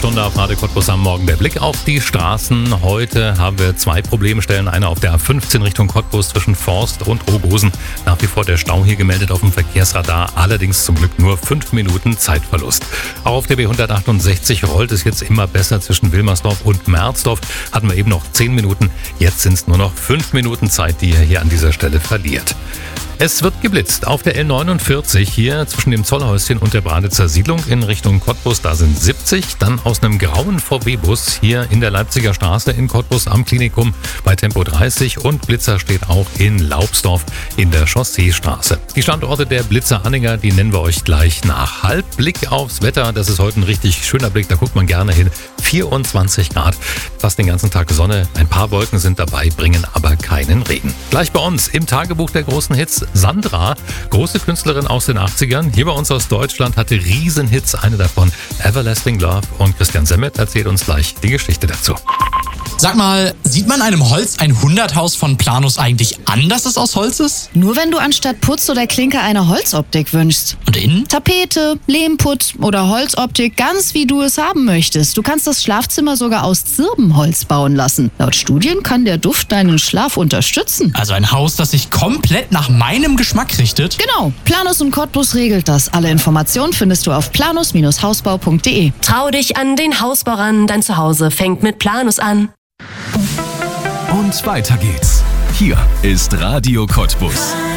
Stunde auf Radio Cottbus am Morgen. Der Blick auf die Straßen. Heute haben wir 2 Problemstellen. Eine auf der A15 Richtung Cottbus zwischen Forst und Rogosen. Nach wie vor der Stau hier gemeldet auf dem Verkehrsradar. Allerdings zum Glück nur 5 Minuten Zeitverlust. Auch auf der B168 rollt es jetzt immer besser zwischen Wilmersdorf und Merzdorf. Hatten wir eben noch 10 Minuten. Jetzt sind es nur noch 5 Minuten Zeit, die ihr hier an dieser Stelle verliert. Es wird geblitzt auf der L49 hier zwischen dem Zollhäuschen und der Braditzer Siedlung in Richtung Cottbus. Da sind 70. Dann aus einem grauen VW-Bus hier in der Leipziger Straße in Cottbus am Klinikum bei Tempo 30. Und Blitzer steht auch in Laubsdorf in der Chausseestraße. Die Standorte der Blitzer-Anhänger, die nennen wir euch gleich nach. Halbblick aufs Wetter, das ist heute ein richtig schöner Blick, da guckt man gerne hin. 24 Grad, fast den ganzen Tag Sonne. Ein paar Wolken sind dabei, bringen aber keinen Regen. Gleich bei uns im Tagebuch der großen Hits Sandra, große Künstlerin aus den 80ern, hier bei uns aus Deutschland, hatte Riesenhits, eine davon Everlasting Love, und Christian Semmet erzählt uns gleich die Geschichte dazu. Sag mal, sieht man einem Holz 100-Haus von Planus eigentlich an, dass es aus Holz ist? Nur wenn du anstatt Putz oder Klinker eine Holzoptik wünschst. Und innen? Tapete, Lehmputz oder Holzoptik, ganz wie du es haben möchtest. Du kannst das Schlafzimmer sogar aus Zirbenholz bauen lassen. Laut Studien kann der Duft deinen Schlaf unterstützen. Also ein Haus, das sich komplett nach meinem Geschmack richtet? Genau, Planus und Cottbus regelt das. Alle Informationen findest du auf planus-hausbau.de. Trau dich an den Hausbau ran, dein Zuhause fängt mit Planus an. Und weiter geht's. Hier ist Radio Cottbus.